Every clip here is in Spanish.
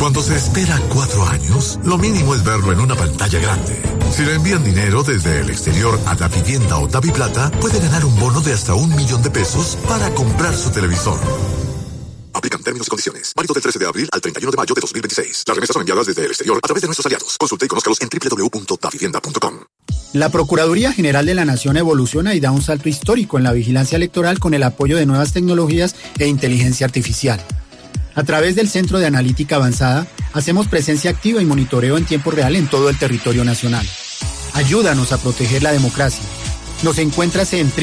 Cuando se espera 4 años, lo mínimo es verlo en una pantalla grande. Si le envían dinero desde el exterior a Davivienda o Daviplata, puede ganar un bono de hasta $1.000.000 para comprar su televisor. Aplican términos y condiciones. Válido del 13 de abril al 31 de mayo de 2026. Las remesas son enviadas desde el exterior a través de nuestros aliados. Consulte y conózcalos en www.davivienda.com. La Procuraduría General de la Nación evoluciona y da un salto histórico en la vigilancia electoral con el apoyo de nuevas tecnologías e inteligencia artificial. A través del Centro de Analítica Avanzada, hacemos presencia activa y monitoreo en tiempo real en todo el territorio nacional. Ayúdanos a proteger la democracia. Nos encuentras en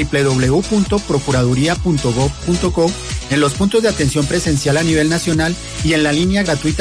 www.procuraduría.gov.co, en los puntos de atención presencial a nivel nacional y en la línea gratuita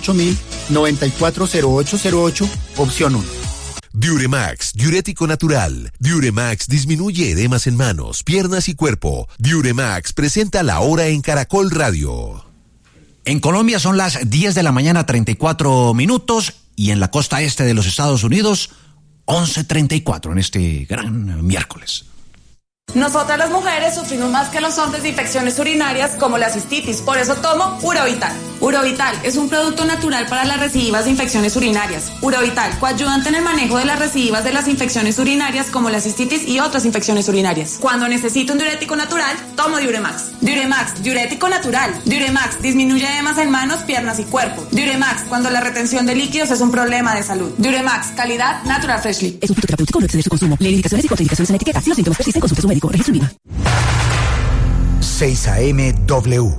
018-940808, opción 1. Diuremax, diurético natural. Diuremax disminuye edemas en manos, piernas y cuerpo. Diuremax presenta La Hora en Caracol Radio. En Colombia son las 10 de la mañana, 34 minutos, y en la costa este de los Estados Unidos, 11:34 en este gran miércoles. Nosotras las mujeres sufrimos más que los hombres de infecciones urinarias como la cistitis, por eso tomo Urovital. Urovital es un producto natural para las recidivas de infecciones urinarias. Urovital, coayudante en el manejo de las recidivas de las infecciones urinarias como la cistitis y otras infecciones urinarias. Cuando necesito un diurético natural, tomo Diuremax. Diuremax, diurético natural. Diuremax, disminuye edemas en manos, piernas y cuerpo. Diuremax, cuando la retención de líquidos es un problema de salud. Diuremax, calidad Natural Freshly. Es un fitoterapéutico, no exceder su consumo. Lee indicaciones y contraindicaciones en la etiqueta. Si los síntomas persisten, consulte a su médico. Registro INVIMA. 6 AM W.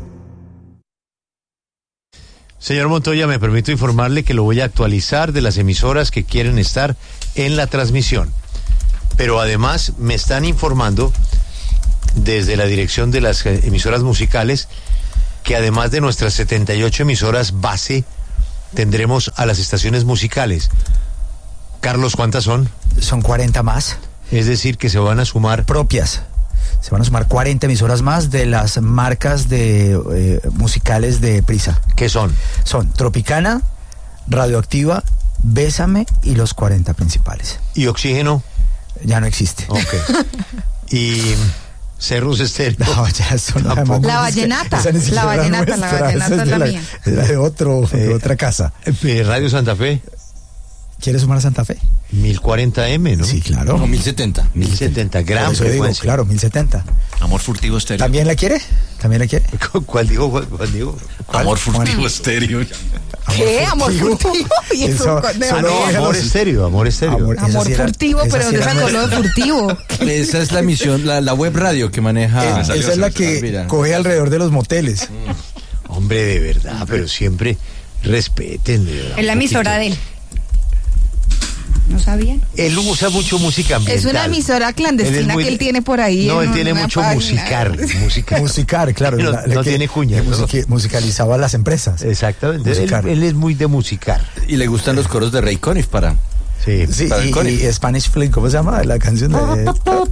Señor Montoya, me permito informarle que lo voy a actualizar de las emisoras que quieren estar en la transmisión. Pero además me están informando desde la dirección de las emisoras musicales que además de nuestras 78 emisoras base, tendremos a las estaciones musicales. Carlos, ¿cuántas son? Son 40 más. Es decir, que se van a sumar... Propias. Se van a sumar 40 emisoras más de las marcas de musicales de Prisa. ¿Qué son? Son Tropicana, Radioactiva, Bésame y los 40 principales. ¿Y Oxígeno? Ya no existe. Ok. ¿Y Cerros Estéreo? No, ya eso no. La vallenata. La vallenata es la mía. Es la de otra casa. Radio Santa Fe. ¿Quieres sumar a Santa Fe? 1040M, ¿no? Sí, claro. No, 1070. 1070, gran frecuencia. Digo, claro, 1070. Amor Furtivo Estéreo. ¿También la quiere? ¿Cuál digo? ¿Cuál? Amor Furtivo Estéreo. ¿Qué? ¿Amor Furtivo? ¿Y eso? Amor Estéreo. Amor Furtivo, pero ¿dónde sacó lo de furtivo? Esa es la emisión, la web radio que maneja. Esa es la que coge alrededor de los moteles. Hombre, de verdad, pero siempre respeten. De verdad, es la emisora de él. ¿No sabían? Él usa mucho música ambiental. Es una emisora clandestina que él tiene por ahí. No, él tiene mucho musicar, claro. No tiene cuña. Musicalizaba las empresas. Exactamente. Él es muy de musicar. Y le gustan los coros de Ray Conniff para... Sí, y Spanish Flame, ¿cómo se llama? La canción de...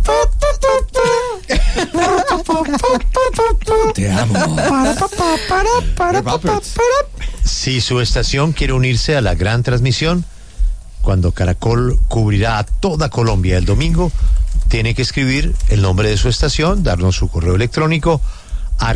Te amo. Si su estación quiere unirse a la gran transmisión, cuando Caracol cubrirá a toda Colombia el domingo, tiene que escribir el nombre de su estación, darnos su correo electrónico a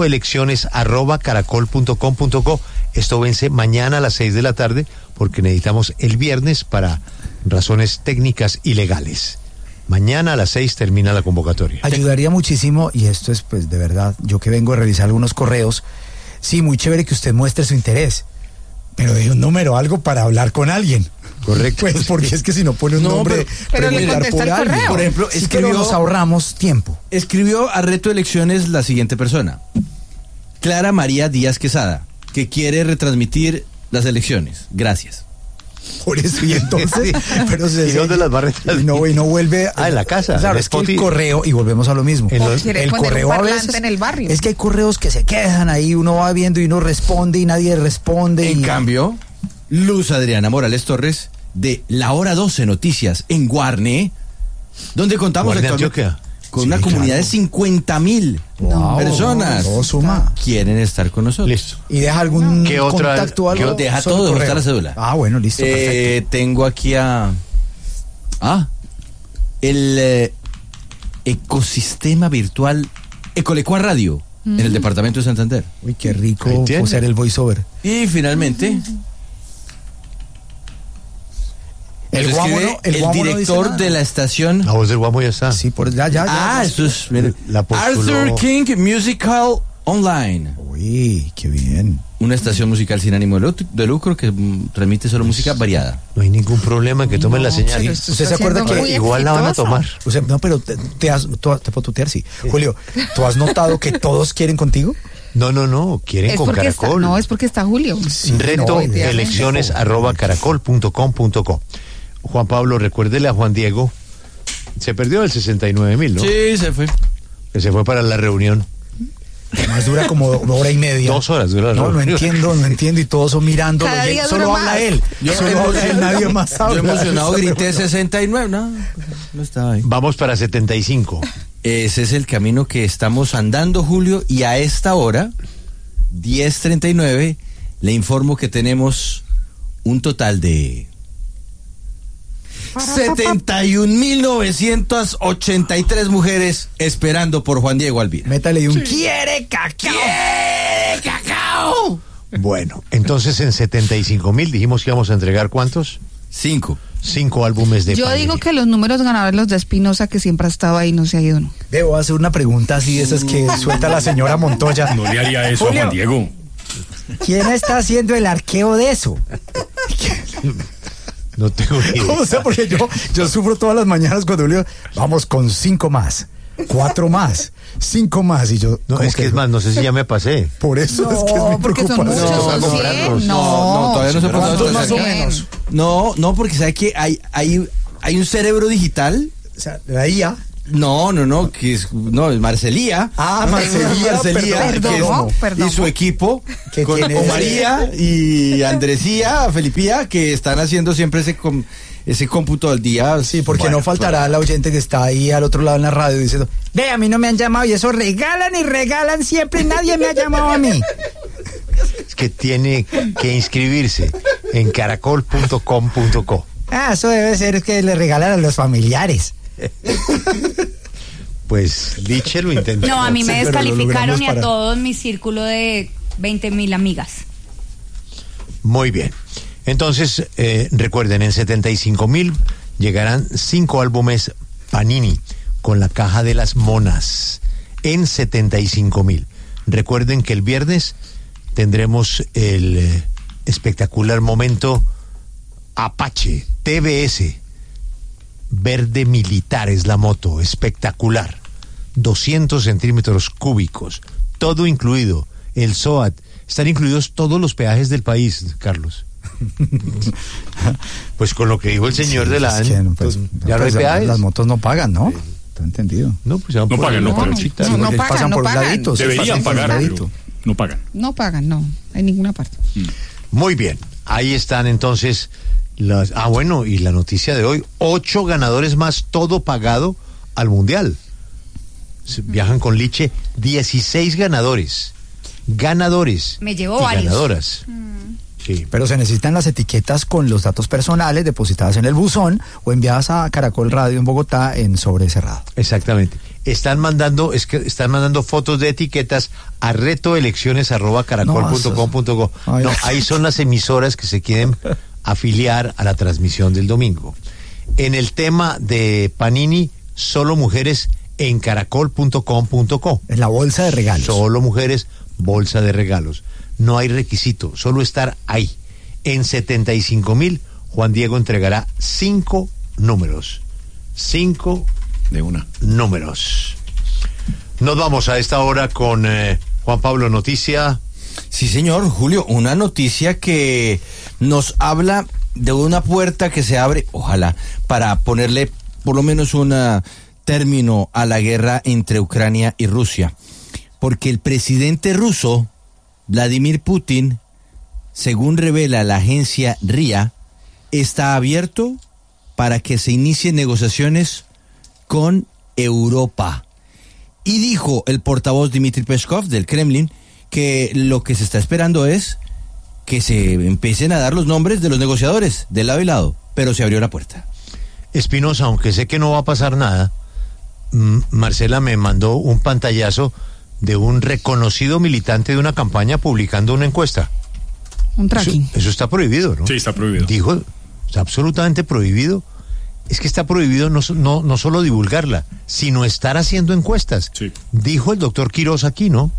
retoelecciones@caracol.com.co. Esto vence mañana a las 6 de la tarde porque necesitamos el viernes para razones técnicas y legales. Mañana a las 6 termina la convocatoria. Ayudaría muchísimo, y esto es pues de verdad, yo que vengo a revisar algunos correos, sí, muy chévere que usted muestre su interés, pero de un número, algo para hablar con alguien. Correcto. Pues porque es que si no pone un nombre, pero le contesta el correo. Por ejemplo, sí, pero nos ahorramos tiempo. Escribió a Reto Elecciones la siguiente persona: Clara María Díaz Quesada, que quiere retransmitir las elecciones. Gracias. Por eso, y entonces, pero ¿Y dónde las va a retransmitir? Y no vuelve en la casa. Claro, es que el correo, y volvemos a lo mismo. El correo a veces en el barrio. Es que hay correos que se quedan ahí, uno va viendo y uno responde y nadie responde. En cambio, Luz Adriana Morales Torres, de La Hora 12 Noticias en Guarne, donde contamos con una comunidad de 50,000 personas. Todo suma. Quieren estar con nosotros. Listo. ¿Y deja algún contacto o algo? Deja todo, está la cédula. Bueno, listo, perfecto. Tengo aquí el ecosistema virtual Ecolecua Radio. en el departamento de Santander. Uy, qué rico hacer el voiceover. Y finalmente... El director de la estación. La voz del Guamo ya está. Sí, ya. Esto es Arthur King Musical Online. Uy, qué bien. Una estación musical sin ánimo de lucro que transmite solo música variada. No hay ningún problema en que tomen la señal. Sí, ¿usted se acuerda que igual la van a tomar? O sea, no, pero te puedo tutear, sí. Julio, ¿tú has notado que todos quieren contigo? No, quieren con Caracol. Es porque está Julio. Sí, reto elecciones @caracol.com.co. Juan Pablo, recuérdele a Juan Diego, se perdió el 69,000, ¿no? Sí, se fue. Que se fue para la reunión. Además dura como hora y media. 2 horas dura la reunión. No entiendo y todos son mirando. Solo habla él. Nadie más habla. Yo emocionado grité 69, no estaba ahí. Vamos para 75. Ese es el camino que estamos andando, Julio, y a esta hora, 10:39, le informo que tenemos un total de 71.983 mujeres esperando por Juan Diego Alvira. Métale un ¡Quiere cacao! ¡Quiere cacao! Bueno, entonces en 75,000 dijimos que íbamos a entregar ¿cuántos? 5 álbumes de Yo digo que los números ganadores los de Espinosa, que siempre ha estado ahí, no se ha ido, ¿no? Debo hacer una pregunta así de esas que suelta la señora Montoya. No le haría eso, Julio, a Juan Diego. ¿Quién está haciendo el arqueo de eso? No tengo idea. O sea, porque yo sufro todas las mañanas cuando Julio, vamos con 5 más, 4 más, 5 más, y yo... No, es que es más, no sé si ya me pasé. Por eso es que es mi preocupación. No, todavía no se puede. ¿Cuántos más o menos? No, porque sabe que hay un cerebro digital. O sea, la IA. No, que es Marcelía. Marcelía, perdón. Y su equipo, con María y Andresía, Felipía, que están haciendo siempre ese cómputo al día. Sí, porque no faltará la oyente que está ahí al otro lado en la radio diciendo, ve, a mí no me han llamado y eso regalan siempre y nadie me ha llamado a mí. Es que tiene que inscribirse en caracol.com.co. Eso debe ser que le regalan a los familiares. Pues Liche lo intentó. No, a mí me descalificaron y a todo mi círculo de 20,000 amigas. Muy bien. Entonces, recuerden, en 75,000 llegarán 5 álbumes Panini con la caja de las monas. En 75,000. Recuerden que el viernes tendremos el espectacular momento Apache TBS. Verde militar es la moto, espectacular. 200 centímetros cúbicos, todo incluido. El SOAT, están incluidos todos los peajes del país, Carlos. Pues con lo que dijo el señor de la ya no hay peajes. Las motos no pagan, ¿no? ¿Está entendido? No, pues no pagan. No pasan por un ladito. Deberían pagar, pero no pagan. No pagan, no, en ninguna parte. Muy bien, ahí están entonces bueno, y la noticia de hoy, 8 ganadores más, todo pagado al Mundial. Viajan con Liche 16 ganadores. Me llevo varios. Ganadoras. Sí. Pero se necesitan las etiquetas con los datos personales depositadas en el buzón o enviadas a Caracol Radio en Bogotá en sobre cerrado. Exactamente. Están mandando fotos de etiquetas a retoelecciones@caracol.com.co. No, ahí son las emisoras que se quieren afiliar a la transmisión del domingo. En el tema de Panini, solo mujeres en caracol.com.co. En la bolsa de regalos. Solo mujeres, bolsa de regalos. No hay requisito, solo estar ahí. En 75,000, Juan Diego entregará 5 números. 5 de una. Números. Nos vamos a esta hora con Juan Pablo, noticia. Sí, señor, Julio, una noticia que nos habla de una puerta que se abre, ojalá, para ponerle por lo menos un término a la guerra entre Ucrania y Rusia. Porque el presidente ruso, Vladimir Putin, según revela la agencia RIA, está abierto para que se inicien negociaciones con Europa. Y dijo el portavoz Dmitry Peskov del Kremlin que lo que se está esperando es que se empiecen a dar los nombres de los negociadores de lado y lado, pero se abrió la puerta. Espinosa, aunque sé que no va a pasar nada, Marcela me mandó un pantallazo de un reconocido militante de una campaña publicando una encuesta. Un tracking. Eso está prohibido, ¿no? Sí, está prohibido. Dijo, está absolutamente prohibido. Es que está prohibido no solo divulgarla, sino estar haciendo encuestas. Sí. Dijo el doctor Quiroz aquí, ¿no?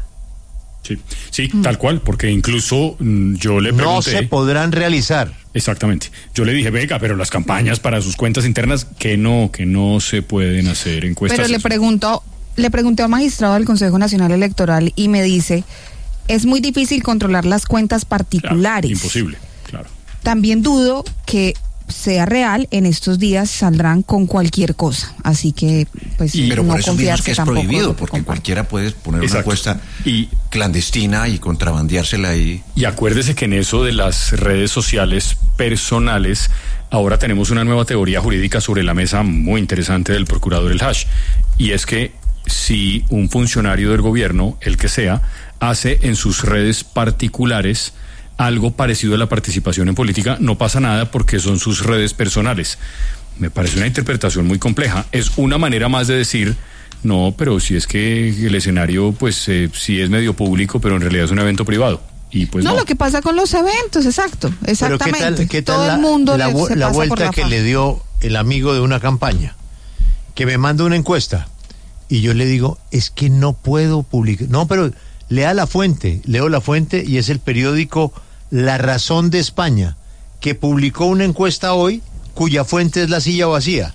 Sí, tal cual, porque incluso yo le pregunté... No se podrán realizar. Exactamente. Yo le dije, venga, pero las campañas para sus cuentas internas, que no se pueden hacer encuestas. Pero le pregunté a un magistrado del Consejo Nacional Electoral y me dice, es muy difícil controlar las cuentas particulares. Claro, imposible, claro. También dudo que sea real, en estos días saldrán con cualquier cosa, así que pues pero no por eso mismo es que es prohibido, porque comparto. cualquiera puede poner Exacto. una encuesta clandestina y contrabandeársela ahí. Y acuérdese que en eso de las redes sociales personales, ahora tenemos una nueva teoría jurídica sobre la mesa muy interesante del procurador El Hash, y es que si un funcionario del gobierno, el que sea, hace en sus redes particulares algo parecido a la participación en política, no pasa nada porque son sus redes personales. Me parece una interpretación muy compleja. Es una manera más de decir, no, pero si es que el escenario, pues sí es medio público, pero en realidad es un evento privado. Y pues no, lo que pasa con los eventos, exactamente. Pero ¿qué tal todo el mundo la pasa vuelta por la que faja. le dio el amigo de una campaña? Que me manda una encuesta y yo le digo, es que no puedo publicar. No, pero leo la fuente y es el periódico La Razón de España, que publicó una encuesta hoy cuya fuente es La Silla Vacía,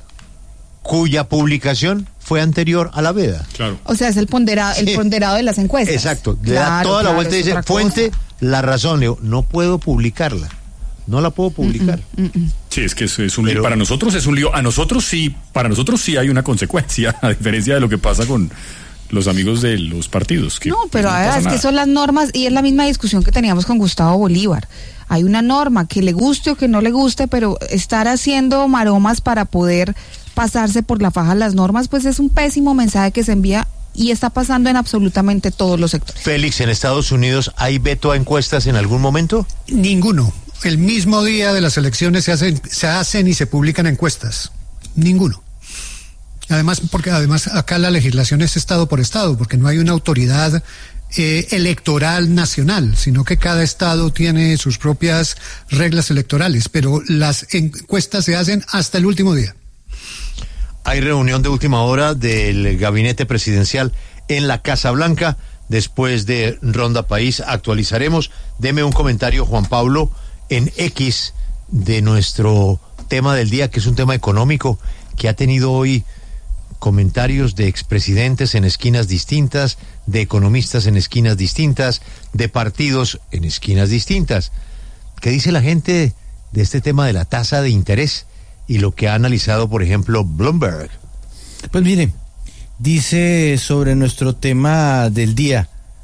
cuya publicación fue anterior a la veda. Claro. O sea, es el ponderado de las encuestas. Exacto, le da toda la vuelta y dice, fuente, La Razón. Le digo, no puedo publicarla, no la puedo publicar. Sí, es que es un lío. Para nosotros es un lío. Para nosotros sí hay una consecuencia, a diferencia de lo que pasa con los amigos de los partidos. No, pero es que son las normas y es la misma discusión que teníamos con Gustavo Bolívar. Hay una norma que le guste o que no le guste, pero estar haciendo maromas para poder pasarse por la faja las normas, pues es un pésimo mensaje que se envía y está pasando en absolutamente todos los sectores. Félix, ¿en Estados Unidos hay veto a encuestas en algún momento? Ninguno. El mismo día de las elecciones se hacen y se publican encuestas. Ninguno. Además, porque acá la legislación es estado por estado, porque no hay una autoridad electoral nacional, sino que cada estado tiene sus propias reglas electorales, pero las encuestas se hacen hasta el último día. Hay reunión de última hora del gabinete presidencial en la Casa Blanca. Después de Ronda País actualizaremos. Deme un comentario, Juan Pablo, en X de nuestro tema del día, que es un tema económico que ha tenido hoy comentarios de expresidentes en esquinas distintas, de economistas en esquinas distintas, de partidos en esquinas distintas. ¿Qué dice la gente de este tema de la tasa de interés y lo que ha analizado, por ejemplo, Bloomberg? Pues mire, dice sobre nuestro tema del día,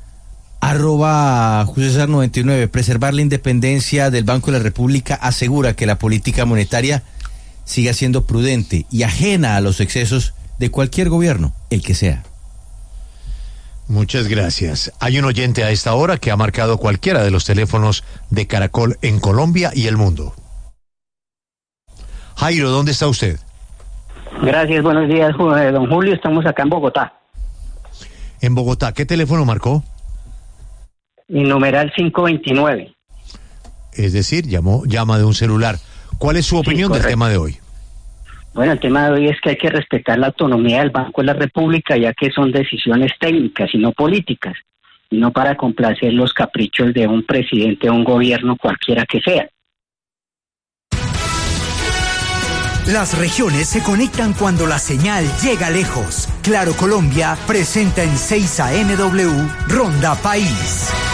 @Jucesar99, preservar la independencia del Banco de la República asegura que la política monetaria siga siendo prudente y ajena a los excesos de cualquier gobierno, el que sea. Muchas gracias. Hay un oyente a esta hora que ha marcado cualquiera de los teléfonos de Caracol en Colombia y el mundo. Jairo, ¿dónde está usted? Gracias, buenos días, don Julio. Estamos acá en Bogotá. En Bogotá, ¿qué teléfono marcó? Y numeral 529. Es decir, llama de un celular. ¿Cuál es su opinión del tema de hoy? Bueno, el tema de hoy es que hay que respetar la autonomía del Banco de la República, ya que son decisiones técnicas y no políticas, y no para complacer los caprichos de un presidente o un gobierno cualquiera que sea. Las regiones se conectan cuando la señal llega lejos. Claro Colombia presenta en 6 AM Ronda País.